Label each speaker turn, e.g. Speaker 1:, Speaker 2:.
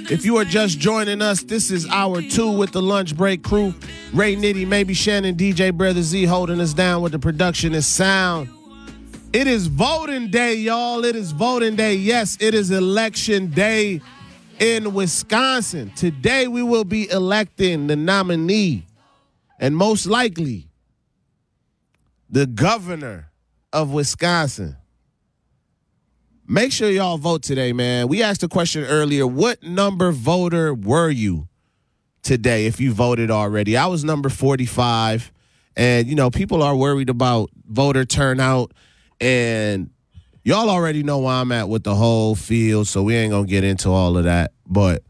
Speaker 1: If you are just joining us, this is hour 2 with the Lunch Break crew. Ray Nitty, maybe Shannon, DJ Brother Z holding us down with the production and sound. It is voting day, y'all. It is voting day. Yes, it is election day in Wisconsin. Today we will be electing the nominee and most likely the governor of Wisconsin. Make sure y'all vote today, man. We asked a question earlier. What number voter were you today if you voted already? I was number 45. And, you know, people are worried about voter turnout. And y'all already know where I'm at with the whole field, so we ain't going to get into all of that. But